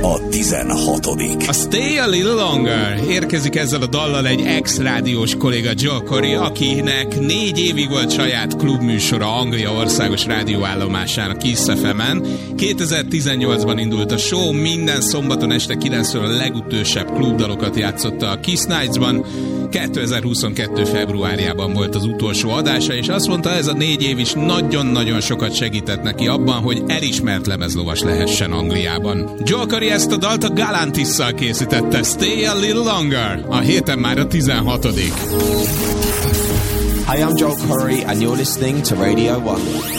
a 16. A Stay a Little Longer érkezik ezzel a dallal egy ex-rádiós kolléga, Joel Corry, akinek 4 évig volt saját klubműsora Anglia országos rádióállomásán, a Kiss FM-en. 2018-ban indult a show, minden szombaton este 9-től a legutősebb klubdalokat játszotta a Kiss Nights-ban. 2022. februárjában volt az utolsó adása, és azt mondta, ez a 4 év is nagyon-nagyon sokat segített neki abban, hogy elismert lemezlovas lehessen Angliában. Joel Corry ezt a dalt a Galantisszal készítette, Stay a Little Longer. A héten már a 16. Hi, I'm Joel Corry and you're listening to Radio 1.